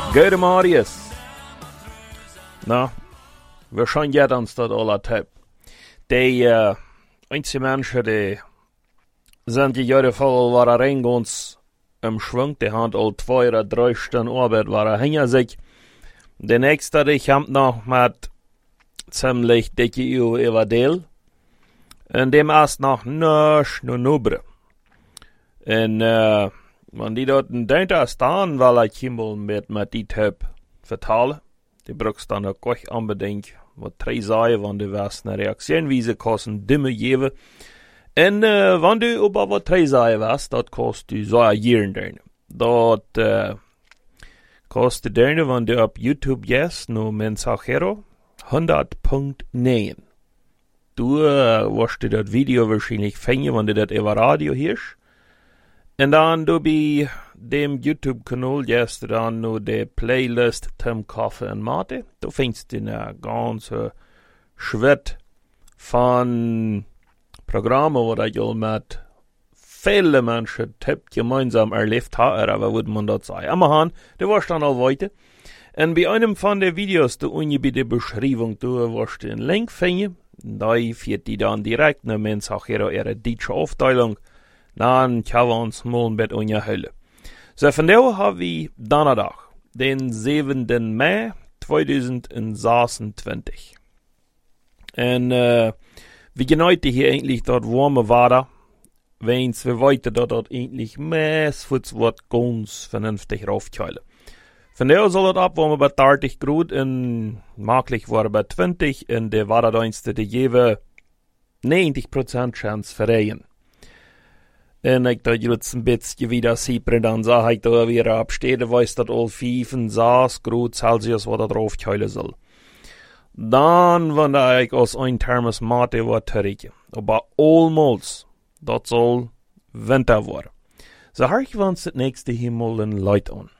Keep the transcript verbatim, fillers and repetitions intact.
Gute Marius. Na, wir schauen jetzt uns das alle Tipp. Die, äh, einzige Menschen, die sind die Jahre voll, waren reingehens im Schwung, die haben all zwei oder drei Stunden Arbeit, waren hängen sich. Der nächste, ich hab noch mit ziemlich dicke Uhr überdeelt. Und dem erst noch nisch, nur nubre. Und, äh, wenn die dort in Dente staan, weil ich himmel mit, mit die Typ vertalen. Die brauchst dann auch unbedingt, was drei sagen, wenn du was eine Reaktion wiese, kosten dimme geben. Und, äh, wenn du über was drei sagen was, das kostet du so ein Jahren deine. Dort, äh, kostet deine, wenn du auf YouTube gehst, nur Mensachero, hundert Komma neun. Du, äh, wirst du das Video wahrscheinlich finden, wenn du das über Radio hörst. Und dann du bei dem YouTube-Kanal gehst du dann nur die Playlist Tim Kaffee und Mate. Du findest eine ganze Schritt von Programmen, wo ich mit vielen Menschen Tipp gemeinsam erlebt habe, aber würde man das sagen. Aber han, du warst dann auch weiter. Und bei einem von den Videos, du unten bei der Beschreibung, du wirst den Link finden. Da führt die dann direkt nach Mensachero ihre deutsche Aufteilung. Dann können wir uns mal ein bisschen unterhalten. So, von daher haben wir Donnerstag, den siebten Mai zweitausendsechsundzwanzig. Und, äh, wie genoit hier eigentlich dort warme Wetter, wenn wir weiter dort, dort eigentlich meistens wird ganz vernünftig raufkeilen. Von daher soll es abwarmen bei dreißig Grad und möglich war bei zwanzig und der Wetterdienste, die geben neunzig Prozent Chance für Regen. Und ich da jetzt ein bisschen wieder siebren, dann sag ich da wieder abstehen, weiß dat all fünf und sechs Grad Celsius, was da drauf keilen soll. Dann, wenn da ich aus ein Thermos Mate war trinken. Aber allmals, das soll Winter werden. So, hör ich uns das nächste Himmel in Leut an.